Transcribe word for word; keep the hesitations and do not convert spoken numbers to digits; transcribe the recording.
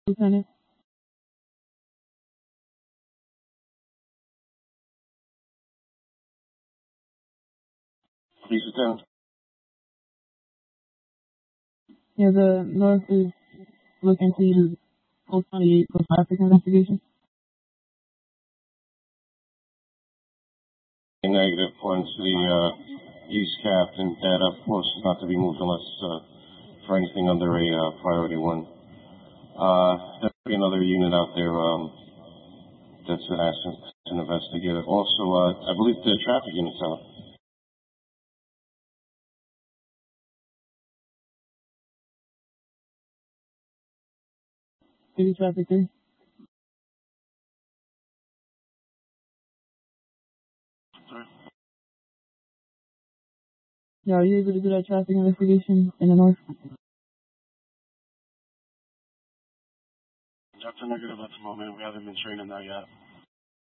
Lieutenant. Please attend. Yeah, the North is looking to use Post twenty-eight for traffic investigation. Negative, according to the uh, East Captain, that uh, post is not to be moved unless uh, for anything under a uh, priority one. Uh, there'll be another unit out there um, that's an asked to investigate it. Also, uh, I believe the traffic unit's out. City traffic three. Yeah, are you able to do that traffic investigation in the North? That's a negative at the moment. We haven't been trained on that yet.